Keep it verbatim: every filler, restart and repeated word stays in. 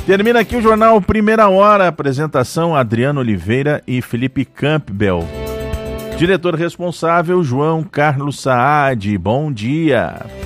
Termina aqui o Jornal Primeira Hora, apresentação Adriano Oliveira e Felipe Campbell. Diretor responsável João Carlos Saad. Bom dia.